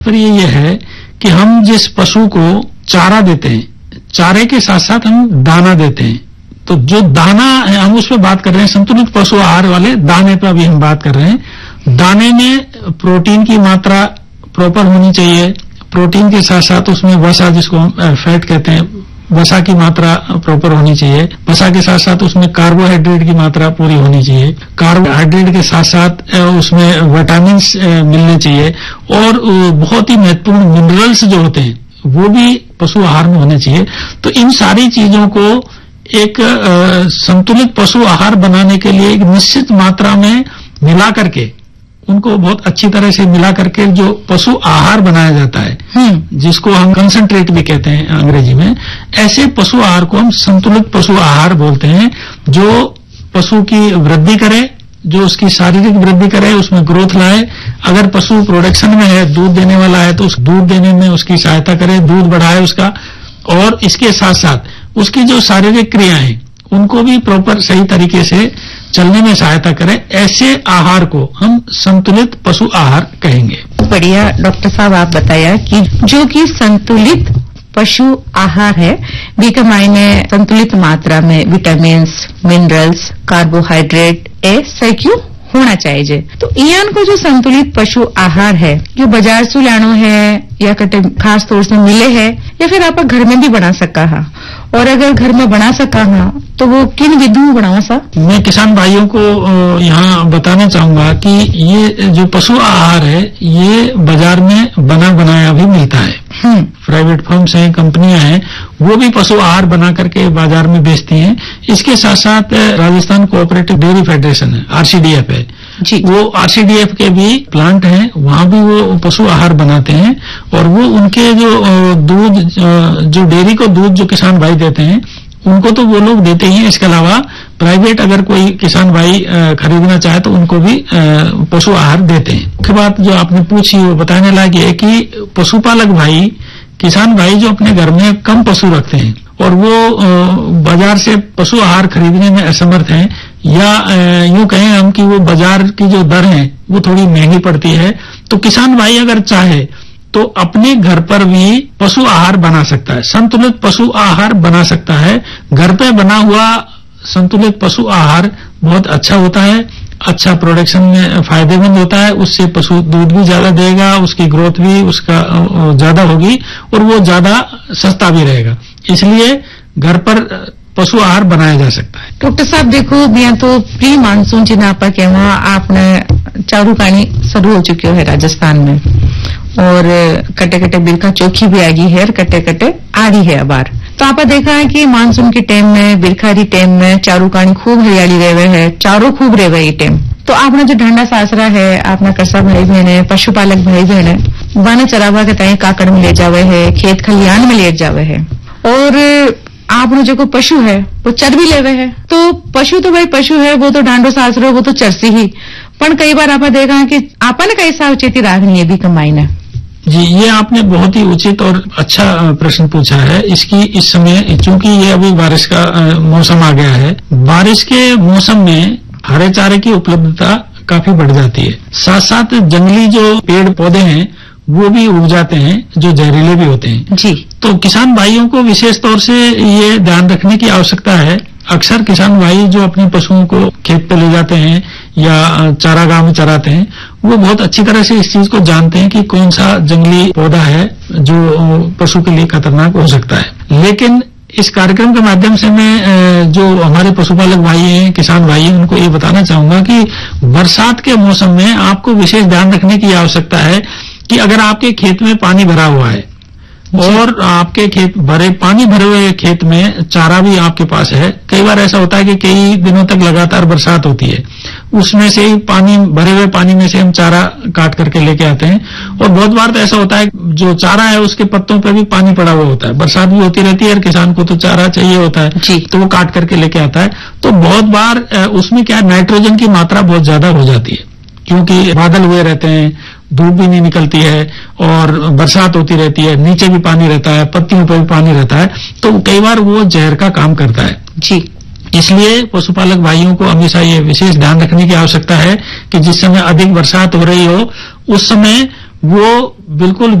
पर ये है कि हम जिस पशु को चारा देते हैं, चारे के साथ साथ हम दाना देते हैं। तो जो दाना है हम उस पर बात कर रहे हैं, संतुलित पशु आहार वाले दाने पर अभी हम बात कर रहे हैं। दाने में प्रोटीन की मात्रा प्रॉपर होनी चाहिए, प्रोटीन के साथ साथ उसमें वसा, जिसको हम फैट कहते हैं, वसा की मात्रा प्रॉपर होनी चाहिए। वसा के साथ साथ उसमें कार्बोहाइड्रेट की मात्रा पूरी होनी चाहिए। कार्बोहाइड्रेट के साथ साथ उसमें विटामिन मिलने चाहिए और बहुत ही महत्वपूर्ण मिनरल्स जो होते हैं वो भी पशु आहार में होने चाहिए। तो इन सारी चीजों को एक संतुलित पशु आहार बनाने के लिए एक निश्चित मात्रा में मिला करके, उनको बहुत अच्छी तरह से मिला करके जो पशु आहार बनाया जाता है, जिसको हम कंसंट्रेट भी कहते हैं अंग्रेजी में, ऐसे पशु आहार को हम संतुलित पशु आहार बोलते हैं, जो पशु की वृद्धि करे, जो उसकी शारीरिक वृद्धि करे, उसमें ग्रोथ लाए। अगर पशु प्रोडक्शन में है, दूध देने वाला है, तो उस दूध देने में उसकी सहायता करे, दूध बढ़ाए उसका, और इसके साथ साथ उसकी जो शारीरिक क्रियाएं हैं उनको भी प्रॉपर सही तरीके से चलने में सहायता करें। ऐसे आहार को हम संतुलित पशु आहार कहेंगे। बढ़िया डॉक्टर साहब, आप बताया कि जो कि संतुलित पशु आहार है, बीके मायने संतुलित मात्रा में विटामिन, मिनरल्स, कार्बोहाइड्रेट सही क्यों होना चाहिए। तो इयान को जो संतुलित पशु आहार है, जो बाजार से लानो है या कटे खास तौर से मिले है, या फिर आप घर में भी बना सका है, और अगर घर में बना सका है तो वो किन विधियों बनावा सा। मैं किसान भाइयों को यहाँ बताना चाहूंगा कि ये जो पशु आहार है ये बाजार में बना बनाया भी मिलता है। प्राइवेट फर्म्स हैं, कंपनियां हैं, वो भी पशु आहार बना करके बाजार में बेचती हैं। इसके साथ साथ राजस्थान कोऑपरेटिव डेयरी फेडरेशन है, आरसीडीएफ है जी, वो आरसीडीएफ के भी प्लांट हैं, वहां भी वो पशु आहार बनाते हैं, और वो उनके जो दूध, जो डेयरी को दूध जो किसान भाई देते हैं उनको तो वो लोग देते ही हैं। इसके अलावा प्राइवेट अगर कोई किसान भाई खरीदना चाहे तो उनको भी पशु आहार देते हैं। मुख्य बात जो आपने पूछी वो बताने लायक है कि पशुपालक भाई, किसान भाई जो अपने घर में कम पशु रखते हैं और वो बाजार से पशु आहार खरीदने में असमर्थ हैं, या यूं कहें हम कि वो बाजार की जो दर है वो थोड़ी महंगी पड़ती है, तो किसान भाई अगर चाहे तो अपने घर पर भी पशु आहार बना सकता है, संतुलित पशु आहार बना सकता है। घर पे बना हुआ संतुलित पशु आहार बहुत अच्छा होता है, अच्छा प्रोडक्शन में फायदेमंद होता है, उससे पशु दूध भी ज्यादा देगा, उसकी ग्रोथ भी उसका ज्यादा होगी और वो ज्यादा सस्ता भी रहेगा। इसलिए घर पर पशु आहार बनाया जा सकता है। डॉक्टर साहब देखो, मैं तो प्री मानसून चिनापा के वहां आपने चारू पानी शुरू हो चुके है राजस्थान में, और कटे कटे बिरखा चौखी भी आ गई है और कटे कटे आ रही है अबार। तो आपने देखा है कि मानसून के टाइम में, बिरखारी टाइम में चारू पानी खूब हरियाली रहे है, चारों खूब रहे ये टाइम। तो आपने जो ढंडा सासरा है, आपने करसा भाई बहन है, पशुपालक भाई बहन है, वाने चरावा के तय काकड़ में ले जावे है, खेत खलियान में ले जावे है, और आपने जो को पशु है वो चर भी लेवे है। तो पशु तो भाई पशु है, वो तो डांडो सासरो, वो तो चरसी ही, पर कई बार आपने देखा है कि आपने कई सावचेती राखनी है भी कमाई ने। जी, ये आपने बहुत ही उचित और अच्छा प्रश्न पूछा है। इसकी इस समय चूंकि ये अभी बारिश का मौसम आ गया है, बारिश के मौसम में हरे चारे की उपलब्धता काफी बढ़ जाती है। साथ साथ जंगली जो पेड़ पौधे हैं वो भी उग जाते हैं, जो जहरीले भी होते हैं जी। तो किसान भाइयों को विशेष तौर से ये ध्यान रखने की आवश्यकता है। अक्सर किसान भाई जो अपने पशुओं को खेत पे ले जाते हैं या चारागाह में चराते हैं, वो बहुत अच्छी तरह से इस चीज को जानते हैं कि कौन सा जंगली पौधा है जो पशु के लिए खतरनाक हो सकता है। लेकिन इस कार्यक्रम के माध्यम से मैं जो हमारे पशुपालक भाई हैं, किसान भाई हैं, उनको ये बताना चाहूंगा कि बरसात के मौसम में आपको विशेष ध्यान रखने की आवश्यकता है कि अगर आपके खेत में पानी भरा हुआ है और आपके खेत पानी भरे हुए खेत में चारा भी आपके पास है, कई बार ऐसा होता है कि कई दिनों तक लगातार बरसात होती है, उसमें से ही भरे हुए पानी में से हम चारा काट करके लेके आते हैं, और बहुत बार तो ऐसा होता है जो चारा है उसके पत्तों पे भी पानी पड़ा हुआ होता है, बरसात भी होती रहती है और किसान को तो चारा चाहिए होता है जी, तो वो काट करके लेके आता है। तो बहुत बार उसमें क्या नाइट्रोजन की मात्रा बहुत ज्यादा हो जाती है, क्योंकि बादल हुए रहते हैं, धूप भी नहीं निकलती है और बरसात होती रहती है, नीचे भी पानी रहता है, पत्तियों पर भी पानी रहता है, तो कई बार वो जहर का काम करता है जी। इसलिए पशुपालक भाइयों को हमेशा ये विशेष ध्यान रखने की आवश्यकता है कि जिस समय अधिक बरसात हो रही हो उस समय वो बिल्कुल